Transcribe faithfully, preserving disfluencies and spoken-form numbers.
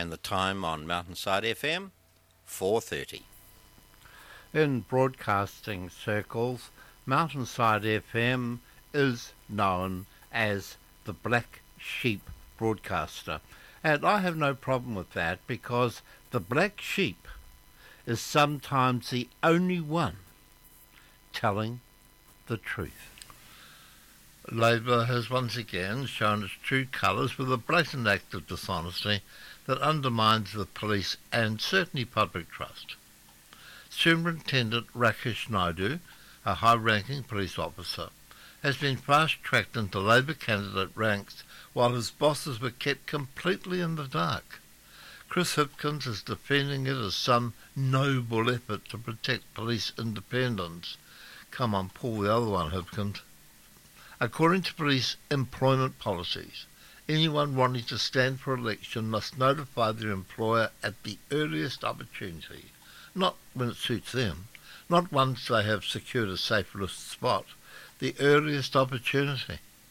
and the time on Mountainside F M, four thirty. In broadcasting circles, Mountainside F M is known as the Black Sheep broadcaster, and I have no problem with that because the black sheep is sometimes the only one telling the truth. Labour has once again shown its true colours with a blatant act of dishonesty that undermines the police and certainly public trust. Superintendent Rakesh Naidu, a high-ranking police officer, has been fast-tracked into Labour candidate ranks while his bosses were kept completely in the dark. Chris Hipkins is defending it as some noble effort to protect police independence. Come on, pull the other one, Hipkins. According to police employment policies, anyone wanting to stand for election must notify their employer at the earliest opportunity, not when it suits them, not once they have secured a safe spot, the earliest opportunity.